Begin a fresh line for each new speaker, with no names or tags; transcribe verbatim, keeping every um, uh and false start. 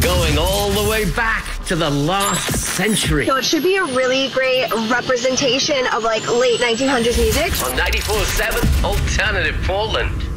Going all the way back to the last century.
So it should be a really great representation of like late nineteen hundreds music.
On ninety-four point seven Alternative Portland.